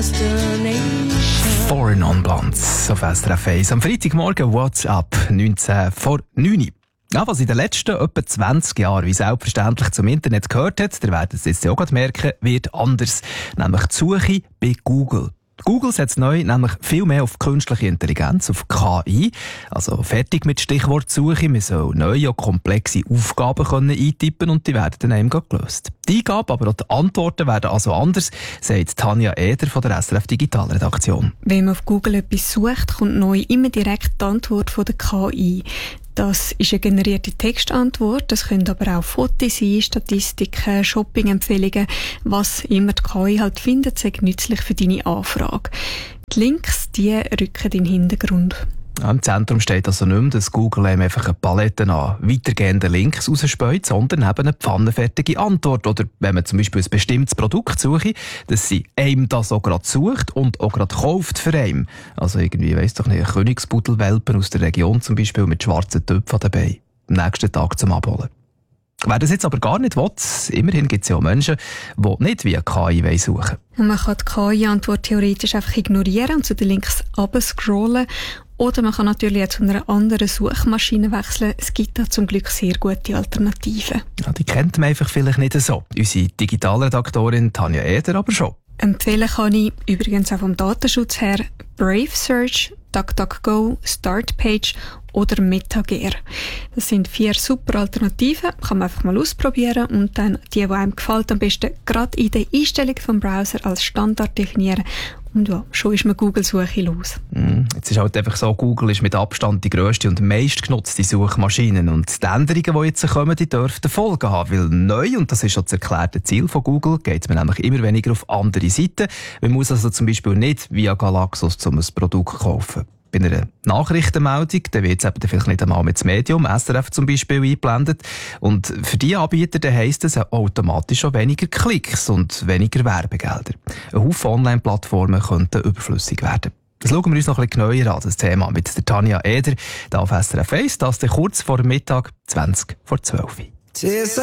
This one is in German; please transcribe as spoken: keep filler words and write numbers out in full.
Four Non-Blondes auf S R F eins. Am Freitagmorgen WhatsApp, neunzehn vor neun. Ja, was in den letzten etwa zwanzig Jahren wie selbstverständlich zum Internet gehört hat, ihr werdet es jetzt auch gerade merken, wird anders. Nämlich die Suche bei Google. Google setzt neu nämlich viel mehr auf künstliche Intelligenz, auf K I. Also fertig mit Stichwortsuche. Wir sollen neue und komplexe Aufgaben können eintippen und die werden dann eben gelöst. Die Eingabe, aber auch die Antworten werden also anders, sagt Tanja Eder von der S R F Digitalredaktion. Wenn man auf Google etwas sucht, kommt neu immer direkt die Antwort von der K I. Das ist eine generierte Textantwort. Das können aber auch Fotos sein, Statistiken, Shopping-Empfehlungen. Was immer die K I halt findet, sei nützlich für deine Anfrage. Die Links, die rücken in den Hintergrund. Ja, im Zentrum steht also nicht mehr, dass Google einem einfach eine Palette an weitergehenden Links rausspäut, sondern eben eine pfannenfertige Antwort. Oder wenn man zum Beispiel ein bestimmtes Produkt suche, dass sie einem das auch gerade sucht und auch gerade kauft für einen. Also irgendwie, weiss doch nicht, ein Königspudelwelpen aus der Region zum Beispiel mit schwarzen Töpfen dabei. Am nächsten Tag zum Abholen. Wer das jetzt aber gar nicht will, immerhin gibt es ja auch Menschen, die nicht via K I suchen wollen. Man kann die K I-Antwort theoretisch einfach ignorieren und zu den Links runterscrollen. Oder man kann natürlich auch zu einer anderen Suchmaschine wechseln. Es gibt da zum Glück sehr gute Alternativen. Ja, die kennt man einfach vielleicht nicht so. Unsere Digitalredaktorin Tanja Eder aber schon. Empfehlen kann ich übrigens auch vom Datenschutz her Brave Search, DuckDuckGo, Startpage oder MetaGear. Das sind vier super Alternativen, kann man einfach mal ausprobieren und dann die, die einem gefällt, am besten gerade in der Einstellung vom Browser als Standard definieren. Und ja, schon ist man Google-Suche los. Mm, jetzt ist halt einfach so, Google ist mit Abstand die grösste und meistgenutzte Suchmaschine. Und die Änderungen, die jetzt kommen, die dürften Folgen haben. Weil neu, und das ist schon das erklärte Ziel von Google, geht es mir nämlich immer weniger auf andere Seiten. Man muss also zum Beispiel nicht via Galaxus um ein Produkt kaufen. Bei einer Nachrichtenmeldung, da wird es eben vielleicht nicht einmal mit dem Medium, S R F zum Beispiel, eingeblendet. Und für diese Anbieter dann heisst es automatisch auch weniger Klicks und weniger Werbegelder. Ein Haufen Online-Plattformen könnten überflüssig werden. Das schauen wir uns noch ein bisschen genauer an, das Thema mit der Tanja Eder, da auf S R F eins, das dann kurz vor Mittag, zwanzig vor zwölf.